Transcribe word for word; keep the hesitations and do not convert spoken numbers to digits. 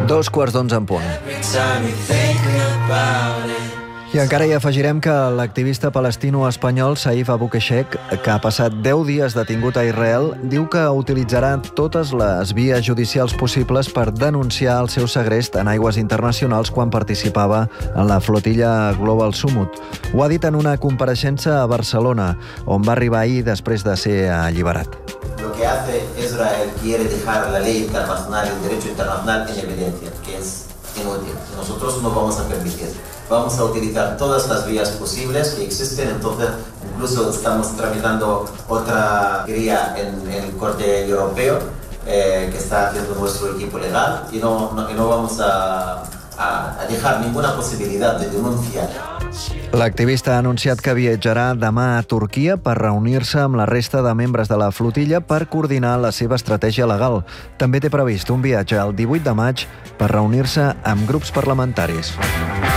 Dos quarts d'onze en punt. I encara hi afegirem que l'activista palestino-espanyol Saif Abu Keshek, que ha passat deu dies detingut a Israel, diu que utilitzarà totes les vies judicials possibles per denunciar el seu segrest en aigües internacionals quan participava en la flotilla Global Summit. Ho ha dit en una compareixença a Barcelona, on va arribar ahir després de ser alliberat. Lo que hace Israel quiere dejar la ley internacional, el derecho internacional en evidencia, que es inútil. Nosotros no vamos a permitir. Vamos a utilizar todas las vías posibles que existen, entonces incluso estamos tramitando otra guía en, en el Corte Europeo eh, que está haciendo nuestro equipo legal y no, no, y no vamos a, a, a dejar ninguna posibilidad de denuncia. L'activista ha anunciat que viatjarà demà a Turquia per reunir-se amb la resta de membres de la flotilla per coordinar la seva estratègia legal. També té previst un viatge el divuit de maig per reunir-se amb grups parlamentaris.